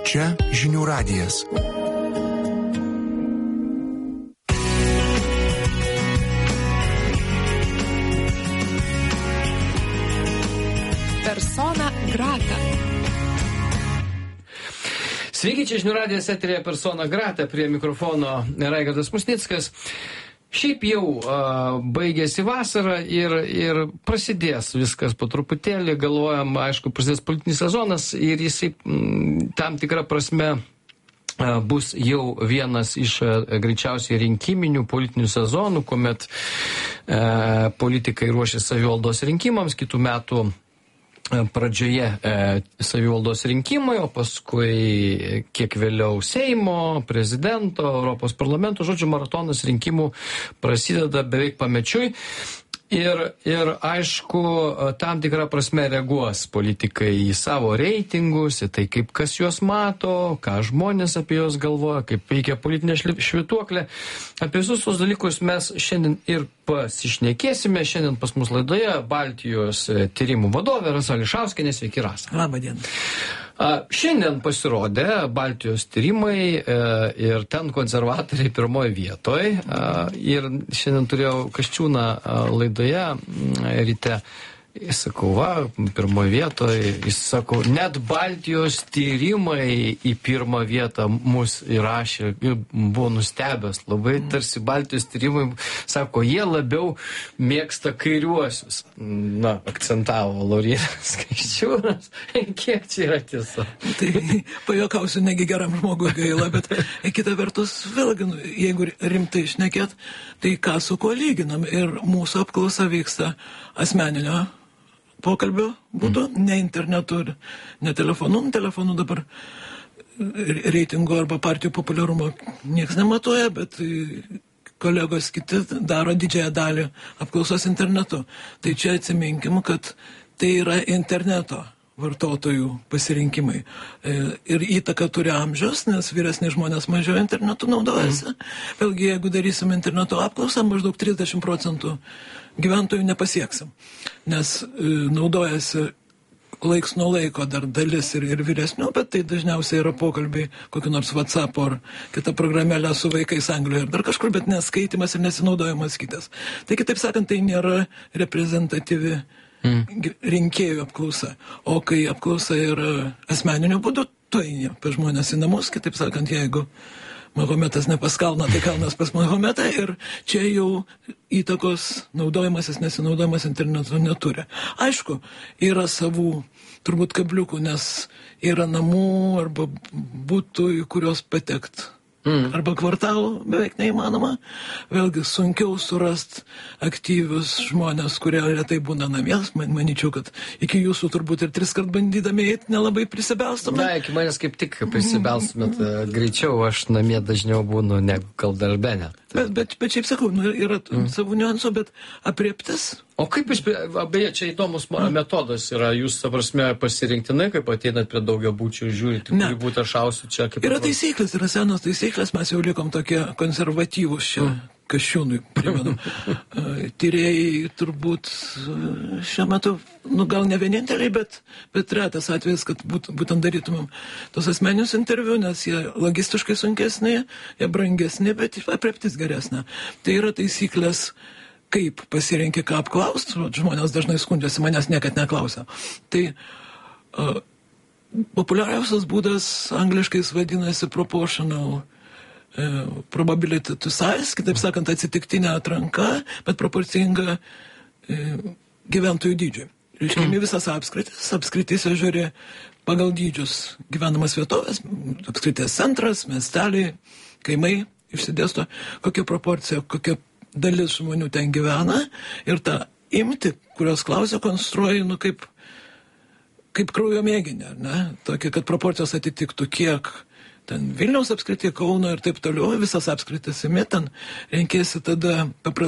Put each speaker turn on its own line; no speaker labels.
Čia Žinių radijas.
Persona grata.
Sveiki, čia Žinių radijas eteryje Persona grata, prie mikrofono Raigardas Musnickas. Šiaip jau baigėsi vasara ir prasidės viskas po truputėlį, galvojam, aišku, prasidės politinis sezonas ir jisai tam tikrą prasme bus jau vienas iš greičiausiai rinkiminių politinių sezonų, kuomet politikai ruošia savivaldos rinkimams, kitų metų pradžioje savivaldos rinkimai, o paskui kiek vėliau Seimo, prezidento, Europos parlamento, žodžiu, maratonas rinkimų prasideda beveik pamečiui. Ir aišku, tam tikrą prasme reaguos politikai į savo reitingus, į tai, kaip kas juos mato, ką žmonės apie juos galvoja, kaip veikia politinė švytuoklė. Apie visus tos dalykus mes šiandien ir pasišnekėsime. Šiandien pas mus laidoje Baltijos tyrimų vadovė Rasa Ališauskienė. Sveiki, Rasa.
Labą dieną.
Šiandien pasirodė Baltijos tyrimai ir ten konservatoriai pirmoje vietoje. Ir šiandien turėjau Kasčiūną laidoje ryte. Jis sakau, pirmoje vietoje, jis sako, net Baltijos tyrimai į pirmą vietą mus įrašė, buvo nustebęs labai, tarsi Baltijos tyrimai, sako, jie labiau mėgsta kairiuosius. Akcentavo Laurynas Kasčiūnas. Kiek čia yra tiesa?
Tai pajuokausiu, negi geram žmogui gaila, bet kita vertus, vėlgi, jeigu rimtai šnekėt, tai ką su kuo lyginam? Ir mūsų apklausa vyksta asmeninio pokalbio būdu, ne internetu, ne telefonu. Telefonu dabar reitingo arba partijų populiarumo nieks nematuoja, bet kolegos kiti daro didžiąją dalį apklausos internetu. Tai čia atsiminkim, kad tai yra interneto vartotojų pasirinkimai. Ir įtaka turi amžius, nes vyresni žmonės mažiau internetu naudojasi. Vėlgi, jeigu darysim interneto apklausą, maždaug 30% gyventojų nepasieksim, nes naudojasi laiks nuo laiko dar dalis ir vyresnių, bet tai dažniausiai yra pokalbiai kokį nors WhatsApp ar kitą programėlę su vaikais Anglijoje ir dar kažkur, bet neskaitimas ir nesinaudojimas kitas. Tai kitaip sakant, tai nėra reprezentatyvi rinkėjų apklausa. O kai apklausa yra asmeniniu būdu, tu eini pas žmonės į namus, kitaip sakant, jeigu Mahometas ne pas kalną, tai kalnas pas Mahometą ir čia jau įtakos naudojimasis, nesinaudojimas internetu neturi. Aišku, yra savų turbūt kabliukų, nes yra namų arba būtų, į kurios patekt. Arba kvartalų beveik neįmanoma. Vėlgi sunkiau surast aktyvius žmonės, kurie retai būna namie. Manyčiau, kad iki jūsų turbūt ir 3 kart bandydami eiti nelabai prisibelstumėt.
Na, iki manęs kaip tik prisibelstumėt greičiau, aš namie dažniau būnu negu gal darbe net.
Bet šiaip sakau, yra savų niuansų, bet aprėptis.
O kaip jūs, beje, čia įdomus metodas yra, jūs, ta prasme, pasirinktinai, kaip ateinat prie daugiabučių ir žiūrite, kurį būtą šausiu čia.
Yra taisyklės, yra senos taisyklės, mes jau likom tokie konservatyvūs čia, Kasčiūnui, primenu. Tyrėjai turbūt šiuo metu, gal ne vieninteliai, bet retas atvejis, kad būtent darytumėm tos asmeninius interviu, nes jie logistiškai sunkesni, jie brangesni, bet aprėptis geresnė. Tai yra taisyklės, kaip pasirenki, ką apklaust, žmonės dažnai skundžiasi, manęs niekad neklausia. Tai populiariausias būdas angliškais vadinasi proportional probability to size, kitaip sakant, atsitiktinė atranka, bet proporcinga gyventojų dydžiui. Iškimi visas apskrityse žiūri pagal dydžius gyvenamas vietovės, apskrities centras, miesteliai, kaimai išsidėsto, kokia proporcija, kokia dalis žmonių ten gyvena ir tą imti, kurios klausia, konstruoji, kaip kraujo mėginį, ne? Tokia, kad proporcijos atitiktų kiek ten Vilniaus apskrityje, Kauno ir taip toliau, visas apskritis imi, ten renkėsi tada paprastai